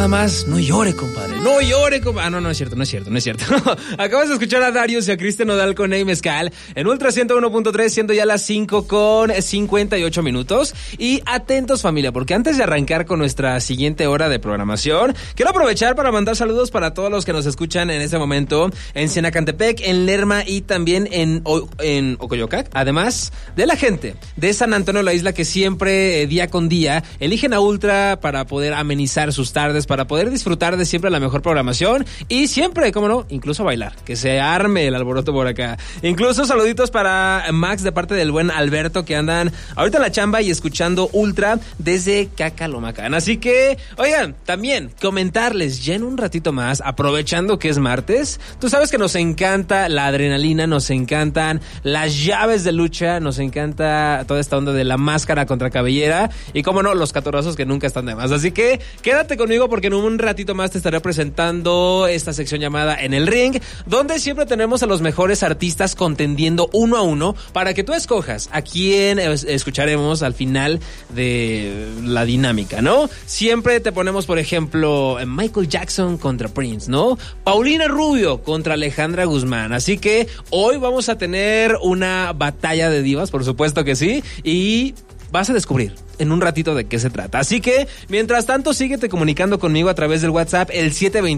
nada más, no llore, compadre. No llore, compadre. Ah, no es cierto. Acabas de escuchar a Darius y a Cristian Nodal con Ney Mezcal en Ultra 101.3, siendo ya las 5:58. Y atentos, familia, porque antes de arrancar con nuestra siguiente hora de programación, quiero aprovechar para mandar saludos para todos los que nos escuchan en este momento en Sinacantepec, en Lerma y también en Ocoyocac. Además de la gente de San Antonio la Isla que siempre, día con día, eligen a Ultra para poder amenizar sus tardes, para poder disfrutar de siempre la mejor programación y siempre, cómo no, incluso bailar, que se arme el alboroto por acá. Incluso saluditos para Max de parte del buen Alberto, que andan ahorita en la chamba y escuchando Ultra desde Cacalomacán. Así que, oigan, también comentarles ya en un ratito más, aprovechando que es martes, tú sabes que nos encanta la adrenalina, nos encantan las llaves de lucha, nos encanta toda esta onda de la máscara contra cabellera y, cómo no, los catorrazos que nunca están de más. Así que quédate conmigo porque en un ratito más te estaré presentando esta sección llamada En el Ring, donde siempre tenemos a los mejores artistas contendiendo uno a uno para que tú escojas a quién escucharemos al final de la dinámica, ¿no? Siempre te ponemos, por ejemplo, Michael Jackson contra Prince, ¿no? Paulina Rubio contra Alejandra Guzmán. Así que hoy vamos a tener una batalla de divas, por supuesto que sí, y vas a descubrir en un ratito de qué se trata. Así que, mientras tanto, síguete comunicando conmigo a través del WhatsApp, el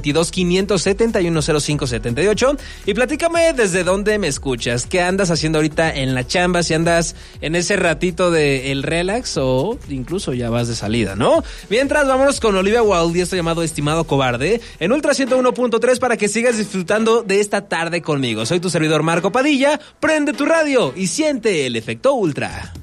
722-571-0578, y platícame desde dónde me escuchas, qué andas haciendo ahorita en la chamba, si andas en ese ratito de el relax o incluso ya vas de salida, ¿no? Mientras, vámonos con Olivia Wilde y esto llamado Estimado Cobarde en Ultra 101.3 para que sigas disfrutando de esta tarde conmigo. Soy tu servidor Marco Padilla, prende tu radio y siente el efecto Ultra.